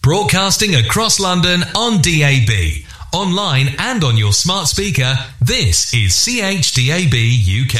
Broadcasting across London on DAB, online and on your smart speaker, this is CHDAB UK.